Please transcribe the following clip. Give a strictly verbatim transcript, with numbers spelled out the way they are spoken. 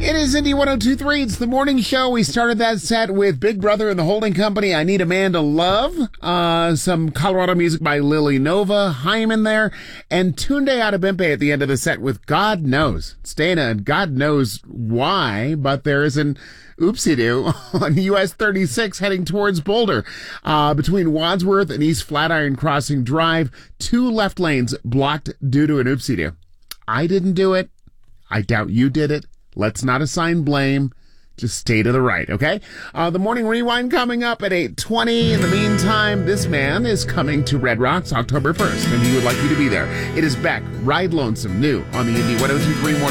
It is Indy one oh two three. It's the morning show. We started that set with Big Brother and the Holding Company, I Need a Man to Love. Uh, some Colorado music by Lily Nova, Hyman there, and Tunde Adebimpe at the end of the set with God Knows. It's Dana, and God knows why, but there is an oopsie-doo on U S thirty-six heading towards Boulder. Uh, between Wadsworth and East Flatiron Crossing Drive, two left lanes blocked due to an oopsie-doo. I didn't do it. I doubt you did it. Let's not assign blame. Just stay to the right, okay? Uh, the morning rewind coming up at eight twenty. In the meantime, this man is coming to Red Rocks October first, and he would like you to be there. It is Beck, Ride Lonesome, new on the Indy one oh two three morning.